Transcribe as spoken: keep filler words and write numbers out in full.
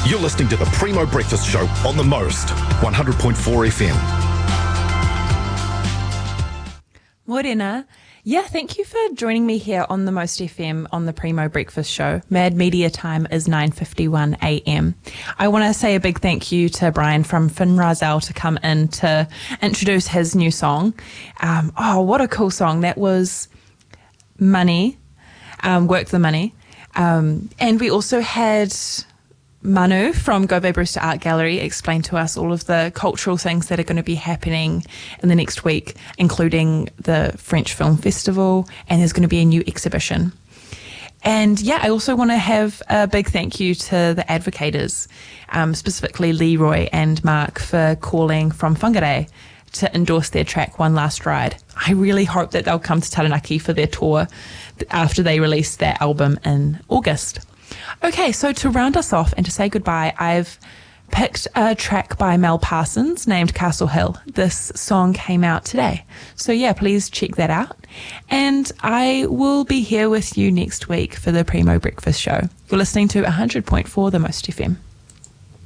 You're listening to the Primo Breakfast Show on The Most, one hundred point four F M. Morena. Yeah, thank you for joining me here on The Most F M on the Primo Breakfast Show. Mad Media time is nine fifty-one a m. I want to say a big thank you to Brian from Finn Razel to come in to introduce his new song. Um, oh, what a cool song. That was Money, um, Work the Money. Um, and we also had Manu from Gove Brewster Art Gallery explain to us all of the cultural things that are going to be happening in the next week, including the French Film Festival, and there's going to be a new exhibition. And yeah, I also want to have a big thank you to the advocators, um, specifically Leroy and Mark, for calling from Whangarei to endorse their track One Last Ride. I really hope that they'll come to Taranaki for their tour after they release their album in August. Okay, so to round us off and to say goodbye, I've picked a track by Mel Parsons named Castle Hill. This song came out today. So yeah, please check that out. And I will be here with you next week for the Primo Breakfast Show. You're listening to one hundred point four The Most F M.